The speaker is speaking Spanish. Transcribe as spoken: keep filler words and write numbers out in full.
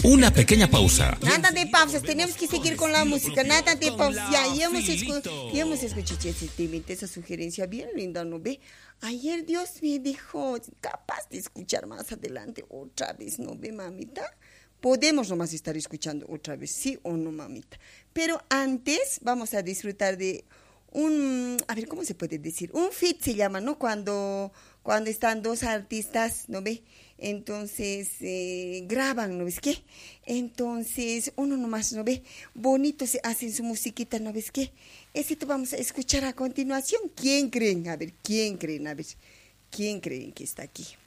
una pequeña pausa. Nada de pausas, tenemos que seguir con la música, nada de pausas. Ya, ya hemos, escu ya hemos escuchado ese tema, esa sugerencia bien linda, ¿no ve? Ayer Dios me dijo, capaz de escuchar más adelante otra vez, ¿no ve, mamita? Podemos nomás estar escuchando otra vez, sí o no, mamita. Pero antes vamos a disfrutar de un, a ver, ¿cómo se puede decir? Un feat se llama, ¿no? Cuando, cuando están dos artistas, ¿no ve? Entonces eh, graban, ¿no ves qué? Entonces uno nomás, ¿no ve? Bonito se hacen su musiquita, ¿no ves qué? Ese te vamos a escuchar a continuación. ¿Quién creen? A ver, ¿quién creen? A ver, ¿quién creen que está aquí?